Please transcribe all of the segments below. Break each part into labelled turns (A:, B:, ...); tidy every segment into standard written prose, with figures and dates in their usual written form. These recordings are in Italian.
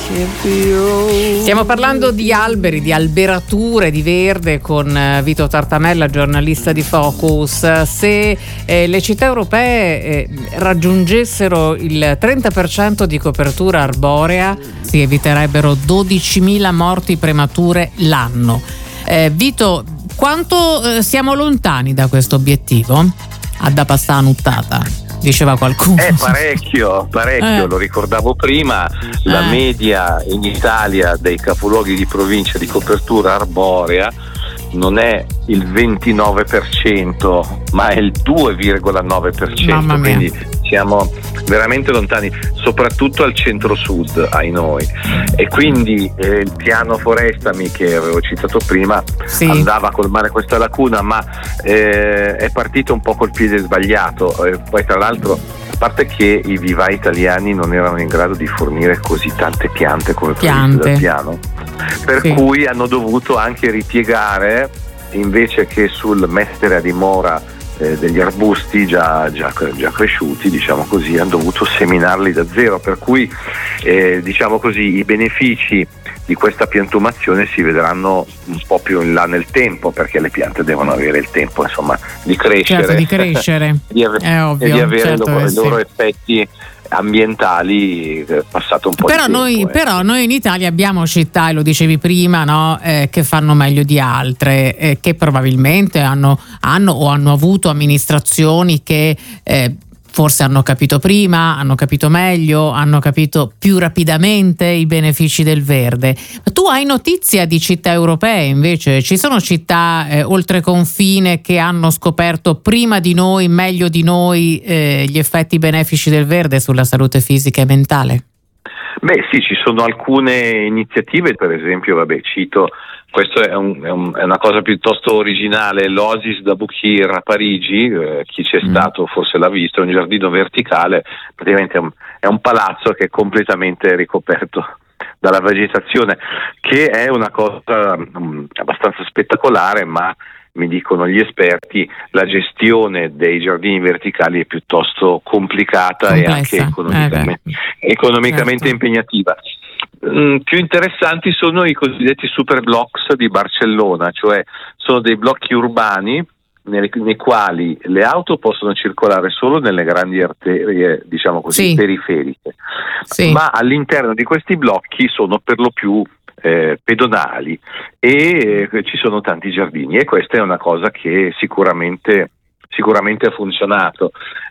A: Stiamo parlando di alberi, di alberature, di verde con Vito Tartamella, giornalista di Focus. Se le città europee raggiungessero il 30% di copertura arborea, si eviterebbero 12.000 morti premature l'anno. Vito, quanto siamo lontani da questo obiettivo? Adda passà nuttata, diceva qualcuno.
B: Parecchio, lo ricordavo prima, la media in Italia dei capoluoghi di provincia di copertura arborea non è il 29%, ma è il 2,9%, quindi siamo veramente lontani, soprattutto al centro-sud, ai noi. E quindi il piano Forestami che avevo citato prima andava a colmare questa lacuna, ma è partito un po' col piede sbagliato. Poi tra l'altro, a parte che i vivai italiani non erano in grado di fornire così tante piante come previsto dal piano, per cui hanno dovuto anche ripiegare, invece che sul mettere a dimora degli arbusti già cresciuti, diciamo così, hanno dovuto seminarli da zero, per cui diciamo così i benefici di questa piantumazione si vedranno un po' più in là nel tempo, perché le piante devono avere il tempo, insomma, di crescere,
A: è ovvio,
B: e di avere i loro effetti ambientali passato un po'
A: però
B: di tempo.
A: Però noi in Italia abbiamo città, e lo dicevi prima, no? Che fanno meglio di altre, che probabilmente hanno avuto amministrazioni che forse hanno capito prima, hanno capito meglio, hanno capito più rapidamente i benefici del verde. Ma tu hai notizia di città europee invece? Ci sono città oltre confine che hanno scoperto prima di noi, meglio di noi, gli effetti benefici del verde sulla salute fisica e mentale?
B: Beh sì, ci sono alcune iniziative, per esempio, cito, questo è una cosa piuttosto originale, l'Oasis d'Abukir a Parigi, chi c'è stato forse l'ha visto, è un giardino verticale, praticamente è un palazzo che è completamente ricoperto dalla vegetazione, che è una cosa abbastanza spettacolare, ma mi dicono gli esperti, la gestione dei giardini verticali è piuttosto complicata e anche economicamente impegnativa. Più interessanti sono i cosiddetti super blocks di Barcellona, cioè sono dei blocchi urbani nei quali le auto possono circolare solo nelle grandi arterie, diciamo così, periferiche, ma all'interno di questi blocchi sono per lo più pedonali e ci sono tanti giardini, e questa è una cosa che sicuramente ha funzionato.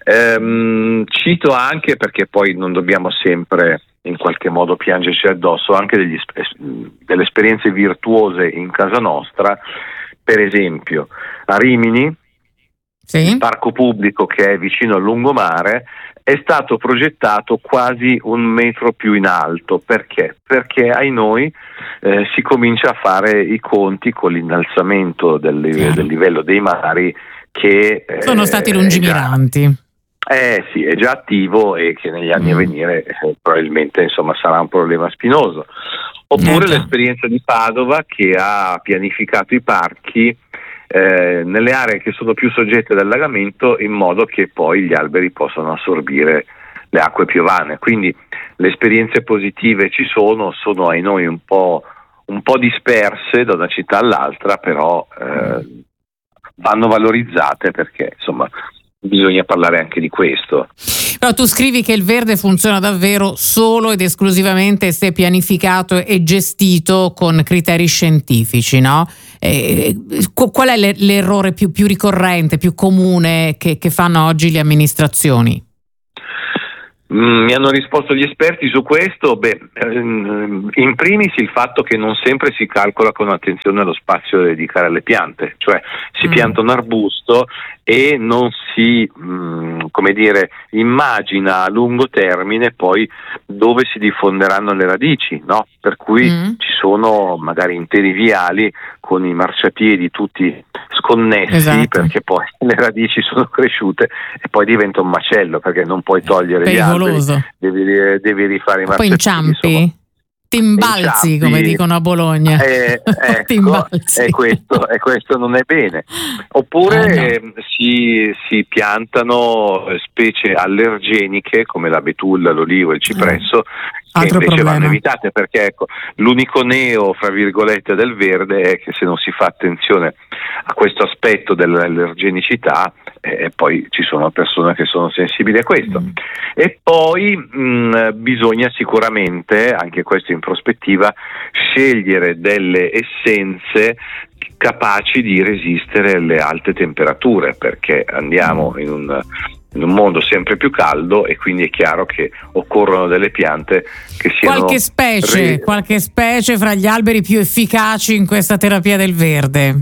B: Cito anche, perché poi non dobbiamo sempre in qualche modo piangerci addosso, anche delle esperienze virtuose in casa nostra. Per esempio a Rimini, il parco pubblico che è vicino al lungomare è stato progettato quasi 1 metro più in alto. Perché? Perché ai noi si comincia a fare i conti con l'innalzamento del livello dei mari, che
A: sono stati lungimiranti.
B: Sì, è già attivo e che negli anni a venire probabilmente, insomma, sarà un problema spinoso. Oppure l'esperienza di Padova, che ha pianificato i parchi nelle aree che sono più soggette all'allagamento, in modo che poi gli alberi possano assorbire le acque piovane. Quindi le esperienze positive ci sono ai noi un po' disperse da una città all'altra, però vanno valorizzate, perché insomma bisogna parlare anche di questo.
A: Però tu scrivi che il verde funziona davvero solo ed esclusivamente se pianificato e gestito con criteri scientifici, no? Qual è l'errore più ricorrente, più comune che fanno oggi le amministrazioni?
B: Mi hanno risposto gli esperti su questo. In primis il fatto che non sempre si calcola con attenzione lo spazio da dedicare alle piante, cioè si pianta un arbusto e non si immagina a lungo termine poi dove si diffonderanno le radici, no? Per cui ci sono magari interi viali con i marciapiedi tutti sconnessi, perché poi le radici sono cresciute e poi diventa un macello, perché non puoi togliere gli alberi, devi rifare i marciapiedi.
A: Poi inciampi? timbalzi, come dicono a Bologna.
B: Ecco, e questo non è bene. Oppure si piantano specie allergeniche come la betulla, l'olivo e il cipresso, che
A: altro
B: invece
A: problema.
B: vanno evitate, perché ecco, l'unico neo fra virgolette del verde è che se non si fa attenzione a questo aspetto dell'allergenicità, poi ci sono persone che sono sensibili a questo. E poi bisogna sicuramente, anche questo in prospettiva, scegliere delle essenze capaci di resistere alle alte temperature, perché andiamo in un mondo sempre più caldo e quindi è chiaro che occorrono delle piante che siano
A: qualche specie fra gli alberi più efficaci in questa terapia del verde.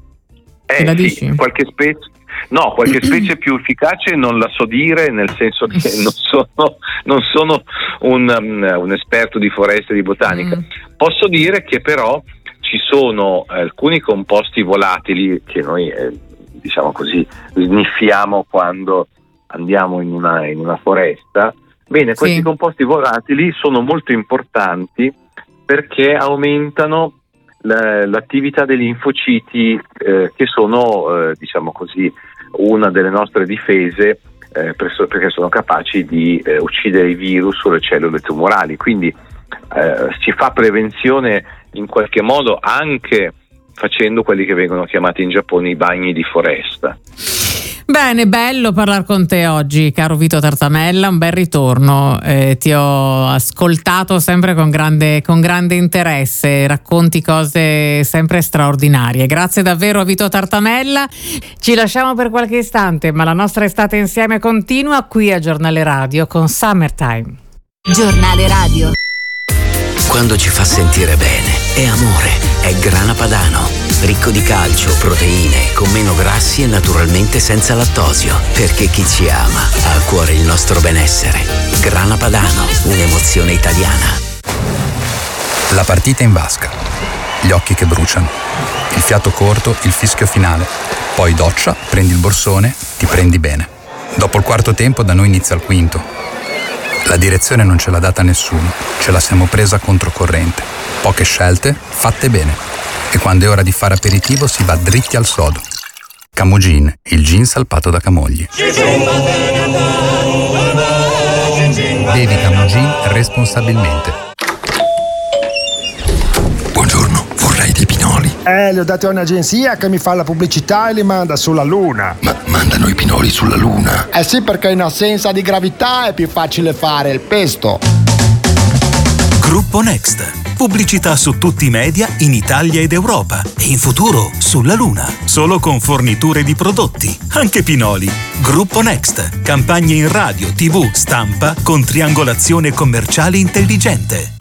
B: Sì, qualche specie più efficace non la so dire, nel senso che non sono un esperto di foresta e di botanica. Posso dire che però ci sono alcuni composti volatili che noi diciamo così sniffiamo quando andiamo in una foresta. Bene, questi composti volatili sono molto importanti perché aumentano l'attività dei linfociti, che sono diciamo così una delle nostre difese, perché sono capaci di uccidere i virus o le cellule tumorali. Quindi si fa prevenzione in qualche modo anche facendo quelli che vengono chiamati in Giappone i bagni di foresta.
A: Bene, bello parlare con te oggi, caro Vito Tartamella, un bel ritorno, ti ho ascoltato sempre con grande interesse, racconti cose sempre straordinarie. Grazie davvero a Vito Tartamella, ci lasciamo per qualche istante, ma la nostra estate insieme continua qui a Giornale Radio con Summertime.
C: Giornale Radio.
D: Quando ci fa sentire bene, è amore, è Grana Padano, ricco di calcio, proteine, con meno grassi e naturalmente senza lattosio, perché chi ci ama ha a cuore il nostro benessere. Grana Padano, un'emozione italiana.
E: La partita in vasca, gli occhi che bruciano, il fiato corto, il fischio finale, poi doccia, prendi il borsone, ti prendi bene. Dopo il quarto tempo da noi inizia il quinto. La direzione non ce l'ha data nessuno, ce la siamo presa controcorrente. Poche scelte, fatte bene. E quando è ora di fare aperitivo si va dritti al sodo. Camogin, il gin salpato da Camogli. Bevi Camogin responsabilmente.
F: Buongiorno, vorrei dei pinoli.
G: Li ho dati a un'agenzia che mi fa la pubblicità e li manda sulla Luna.
F: Ma mandano i pinoli sulla Luna?
G: Sì, perché in assenza di gravità è più facile fare il pesto.
H: Gruppo Next. Pubblicità su tutti i media in Italia ed Europa e in futuro sulla Luna. Solo con forniture di prodotti, anche pinoli. Gruppo Next. Campagne in radio, TV, stampa con triangolazione commerciale intelligente.